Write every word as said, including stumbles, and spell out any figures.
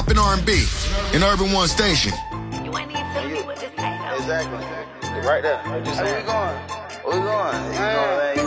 hip-hop and R and B in Urban One Station. You ain't even telling me what this ain't. Exactly. Right there. Where we going? Where we going? You know, man.